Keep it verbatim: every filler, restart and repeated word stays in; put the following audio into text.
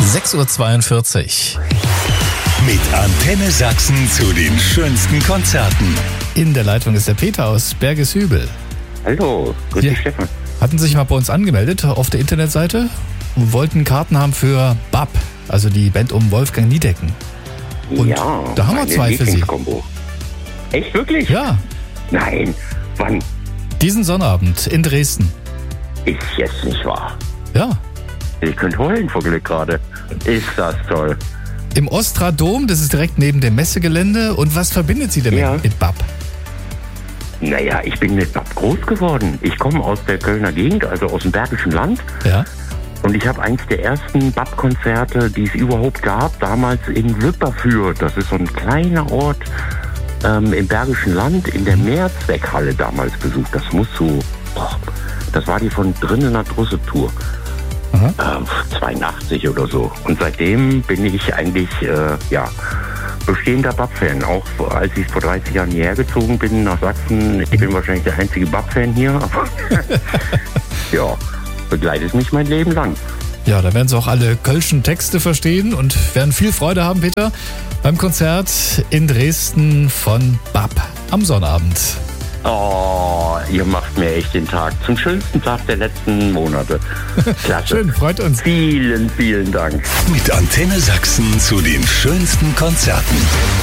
sechs Uhr zweiundvierzig. Mit Antenne Sachsen zu den schönsten Konzerten. In der Leitung ist der Peter aus Bergeshübel. Hallo, grüß Ja. dich, Stefan. Hatten sich mal bei uns angemeldet auf der Internetseite und wollten Karten haben für B A P, also die Band um Wolfgang Niedecken. Und ja, da haben wir meine zwei für Sie. Lieblingskombo. Echt, wirklich? Ja, Nein, wann? diesen Sonnabend in Dresden. Ist jetzt nicht wahr. Ja, Ich könnte heulen vor Glück gerade. Ist das toll. im Ostradom, das ist direkt neben dem Messegelände. Und was verbindet Sie denn Ja. mit, mit B A P? Naja, ich bin mit B A P groß geworden. Ich komme aus der Kölner Gegend, also aus dem Bergischen Land. Ja, Und ich habe eins der ersten B A P-Konzerte, die es überhaupt gab, damals in Wipperfürth. Das ist so ein kleiner Ort ähm, im Bergischen Land, in der Mehrzweckhalle damals besucht. Das muss so, boah, das war die von drinnen nach Drusse-Tour. Aha. Ähm, zweiundachtzig oder so. Und seitdem bin ich eigentlich, äh, ja, bestehender B A P-Fan. Auch als ich vor dreißig Jahren hierher gezogen bin nach Sachsen. Ich bin wahrscheinlich der einzige B A P-Fan hier. Aber ja, begleitet mich mein Leben lang. ja, da werden Sie auch alle kölschen Texte verstehen und werden viel Freude haben, Peter, beim Konzert in Dresden von B A P am Sonnabend. Oh, ihr macht mir echt den Tag zum schönsten Tag der letzten Monate. Klasse. Schön, freut uns. Vielen, vielen Dank. Mit Antenne Sachsen zu den schönsten Konzerten.